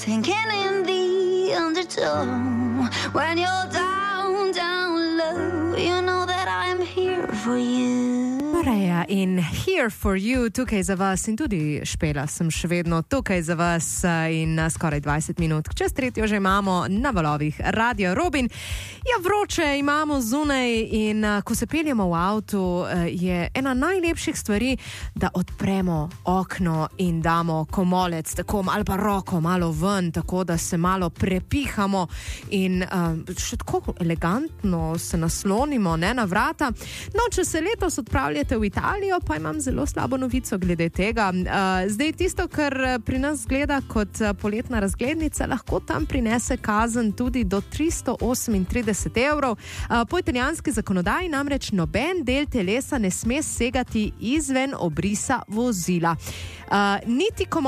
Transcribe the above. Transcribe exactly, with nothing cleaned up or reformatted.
sinking in the undertow. When you're down, down low, you know that I'm here for you. Mareja in Here for You, tukaj za vas in tudi Špela sem še vedno tukaj za vas in skoraj dvajset minut. Čez tretjo že imamo na valovih Radio Robin. Ja, vroče imamo zunaj in ko se peljemo v avtu, je ena najlepših stvari, da odpremo okno in damo komolec tako ali pa roko malo ven, tako da se malo prepihamo in uh, še tako elegantno se naslonimo ne, na vrata. No, če se letos odpravljate v Italijo, pa imam zelo slabo novico glede tega. Uh, zdaj tisto, kar pri nas gleda kot poletna razglednica, lahko tam prinese kazen tudi do tristo osemintrideset evrov. Uh, po italijanski zakonodaji namreč noben del telesa ne sme segati izven obrisa vozila. Uh, niti komo